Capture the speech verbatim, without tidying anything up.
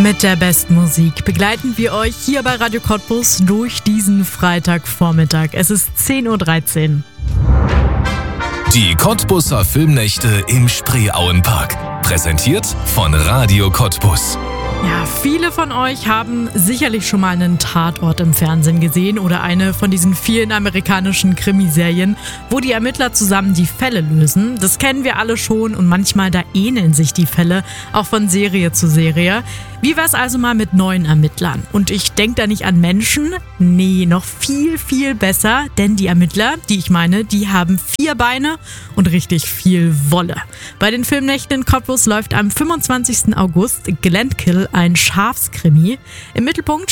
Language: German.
Mit der besten Musik begleiten wir euch hier bei Radio Cottbus durch diesen Freitagvormittag. Es ist zehn Uhr dreizehn. Die Cottbuser Filmnächte im Spreeauenpark. Präsentiert von Radio Cottbus. Ja, viele von euch haben sicherlich schon mal einen Tatort im Fernsehen gesehen oder eine von diesen vielen amerikanischen Krimiserien, wo die Ermittler zusammen die Fälle lösen. Das kennen wir alle schon und manchmal da ähneln sich die Fälle auch von Serie zu Serie. Wie wär's also mal mit neuen Ermittlern? Und ich denke da nicht an Menschen, nee, noch viel, viel besser, denn die Ermittler, die ich meine, die haben vier Beine und richtig viel Wolle. Bei den Filmnächten in Cottbus läuft am fünfundzwanzigsten August Glendkill ein Schafskrimi. Im Mittelpunkt